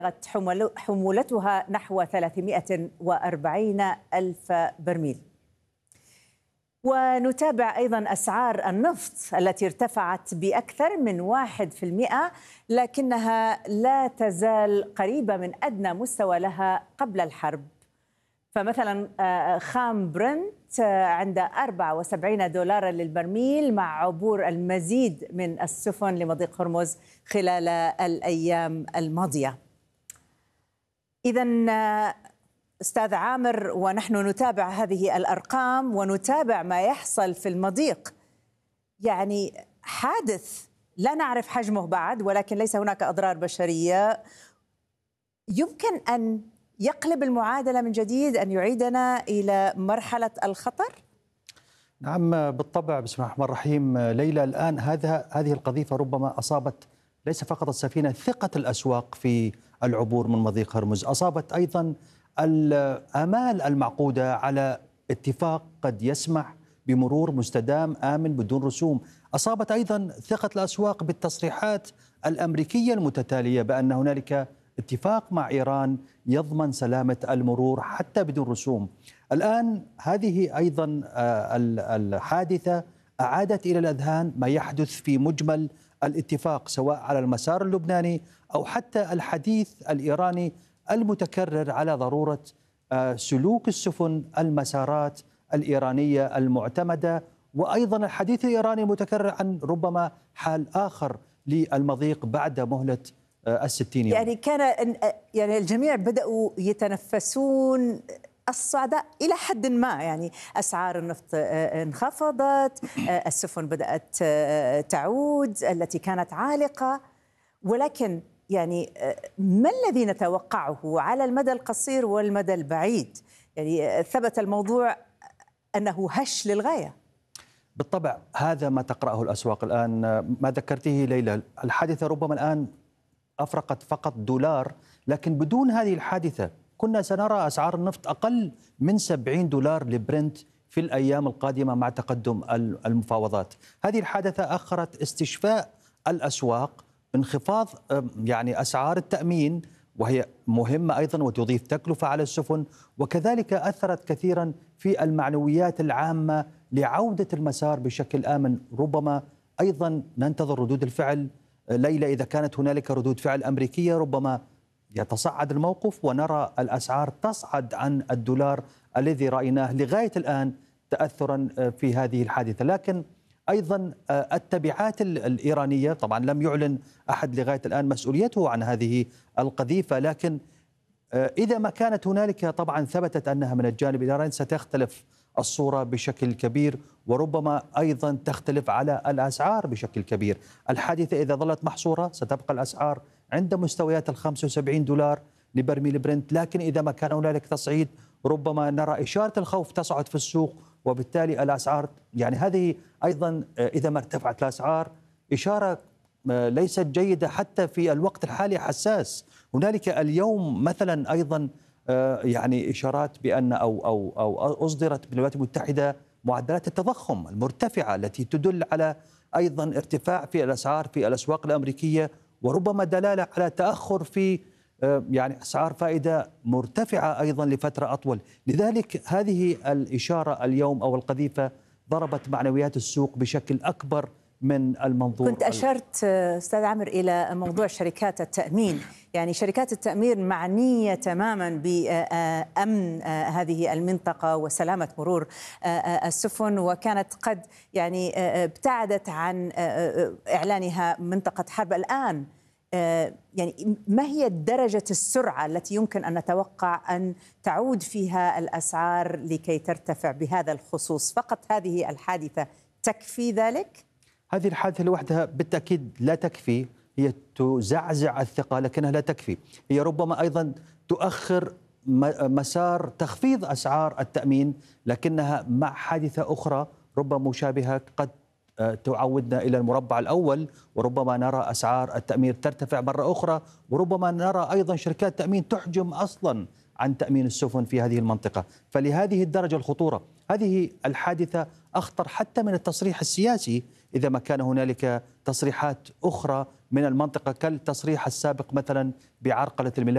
بلغت حمولتها نحو 340 ألف برميل. ونتابع أيضا أسعار النفط التي ارتفعت بأكثر من 1%، لكنها لا تزال قريبة من أدنى مستوى لها قبل الحرب. فمثلا خام برنت عند 74 دولار للبرميل مع عبور المزيد من السفن لمضيق هرمز خلال الأيام الماضية. إذن أستاذ عامر، ونحن نتابع هذه الأرقام ونتابع ما يحصل في المضيق، يعني حادث لا نعرف حجمه بعد، ولكن ليس هناك أضرار بشرية، يمكن أن يقلب المعادلة من جديد، أن يعيدنا إلى مرحلة الخطر؟ نعم بالطبع. بسم الله الرحمن الرحيم. ليلى، الآن هذه القذيفة ربما أصابت ليس فقط السفينة، ثقة الأسواق في العبور من مضيق هرمز، أصابت أيضا الآمال المعقودة على اتفاق قد يسمح بمرور مستدام آمن بدون رسوم، أصابت أيضا ثقة الأسواق بالتصريحات الأمريكية المتتالية بأن هنالك اتفاق مع إيران يضمن سلامة المرور حتى بدون رسوم. الآن هذه أيضا الحادثة أعادت إلى الأذهان ما يحدث في مجمل الاتفاق، سواء على المسار اللبناني أو حتى الحديث الإيراني المتكرر على ضرورة سلوك السفن المسارات الإيرانية المعتمدة، وأيضا الحديث الإيراني المتكرر عن ربما حال آخر للمضيق بعد مهلة 60 يوم. يعني الجميع بدأوا يتنفسون الصعداء إلى حد ما، يعني أسعار النفط انخفضت، السفن بدأت تعود التي كانت عالقة، ولكن يعني ما الذي نتوقعه على المدى القصير والمدى البعيد؟ يعني ثبت الموضوع أنه هش للغاية. بالطبع هذا ما تقرأه الأسواق الآن. ما ذكرته ليلى، الحادثة ربما الآن أفرقت فقط دولار، لكن بدون هذه الحادثة كنا سنرى أسعار النفط أقل من 70 دولار لبرنت في الأيام القادمة مع تقدم المفاوضات. هذه الحادثة أخرت استشفاء الأسواق، انخفاض يعني أسعار التأمين، وهي مهمة أيضا وتضيف تكلفة على السفن، وكذلك أثرت كثيرا في المعنويات العامة لعودة المسار بشكل آمن. ربما أيضا ننتظر ردود الفعل ليلى، إذا كانت هنالك ردود فعل أمريكية ربما يتصاعد الموقف ونرى الأسعار تصعد عن الدولار الذي رأيناه لغاية الآن تأثرا في هذه الحادثة. لكن أيضا التبعات الإيرانية، طبعا لم يعلن أحد لغاية الآن مسؤوليته عن هذه القذيفة، لكن إذا ما كانت هنالك طبعا ثبتت أنها من الجانب الإيراني ستختلف الصورة بشكل كبير، وربما أيضا تختلف على الأسعار بشكل كبير. الحادثة إذا ظلت محصورة ستبقى الأسعار عند مستويات ال 75 دولار لبرميل برنت، لكن إذا ما كان هنالك تصعيد ربما نرى إشارة الخوف تصعد في السوق، وبالتالي الأسعار يعني هذه أيضا إذا ما ارتفعت الأسعار إشارة ليست جيدة حتى في الوقت الحالي حساس. هنالك اليوم مثلا أيضا يعني إشارات بأن أو أصدرت بالولايات المتحدة معدلات التضخم المرتفعة التي تدل على أيضا ارتفاع في الأسعار في الأسواق الأمريكية، وربما دلالة على تأخر في يعني أسعار فائدة مرتفعة أيضا لفترة أطول. لذلك هذه الإشارة اليوم أو القذيفة ضربت معنويات السوق بشكل أكبر من المنظور. كنت أشرت أستاذ عامر إلى موضوع شركات التأمين، يعني شركات التأمين معنية تماما بأمن هذه المنطقة وسلامة مرور السفن، وكانت قد يعني ابتعدت عن إعلانها منطقة حرب. الآن يعني ما هي درجة السرعة التي يمكن أن نتوقع أن تعود فيها الأسعار لكي ترتفع بهذا الخصوص؟ فقط هذه الحادثة تكفي ذلك؟ هذه الحادثة لوحدها بالتأكيد لا تكفي، هي تزعزع الثقة لكنها لا تكفي. هي ربما أيضا تؤخر مسار تخفيض أسعار التأمين، لكنها مع حادثة أخرى ربما مشابهة قد تعودنا إلى المربع الأول، وربما نرى أسعار التأمين ترتفع مرة أخرى، وربما نرى أيضا شركات تأمين تحجم أصلا عن تأمين السفن في هذه المنطقة. فلهذه الدرجة الخطورة هذه الحادثة أخطر حتى من التصريح السياسي، إذا ما كان هنالك تصريحات أخرى من المنطقة كالتصريح السابق مثلا بعرقلة الملاحة